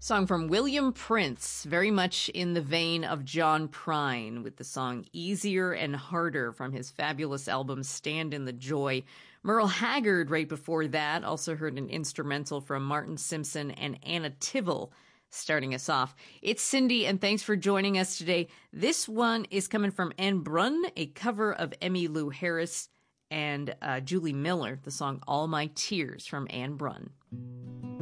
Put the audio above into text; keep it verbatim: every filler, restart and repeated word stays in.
Song from William Prince, very much in the vein of John Prine, with the song Easier and Harder from his fabulous album Stand in the Joy. Merle Haggard right before that, also heard an instrumental from Martin Simpson and Anna Tivel starting us off. It's Cindy, and thanks for joining us today. This one is coming from Anne Brunn, a cover of Emmylou Harris and uh, Julie Miller, the song All My Tears from Anne Brunn.